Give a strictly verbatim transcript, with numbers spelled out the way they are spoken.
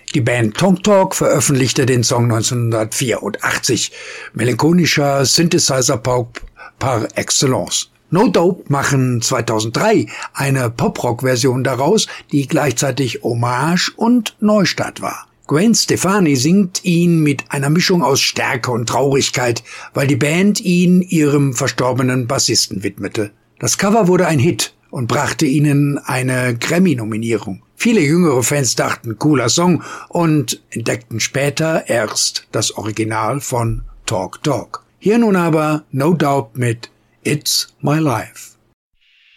Die Band Talk Talk veröffentlichte den Song neunzehnhundertvierundachtzig. Melancholischer Synthesizer-Pop par excellence. No Dope machen zweitausenddrei eine Pop-Rock-Version daraus, die gleichzeitig Hommage und Neustart war. Gwen Stefani singt ihn mit einer Mischung aus Stärke und Traurigkeit, weil die Band ihn ihrem verstorbenen Bassisten widmete. Das Cover wurde ein Hit und brachte ihnen eine Grammy-Nominierung. Viele jüngere Fans dachten, cooler Song, und entdeckten später erst das Original von Talk Talk. Hier nun aber No Doubt mit It's My Life.